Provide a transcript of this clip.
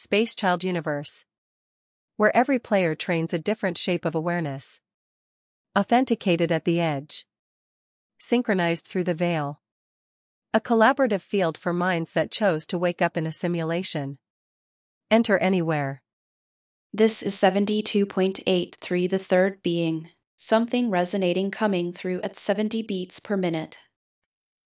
Space Child Universe, where every player trains a different shape of awareness. Authenticated at the edge. Synchronized through the veil. A collaborative field for minds that chose to wake up in a simulation. Enter anywhere. This is 72.83, the third being. Something resonating coming through at 70 beats per minute.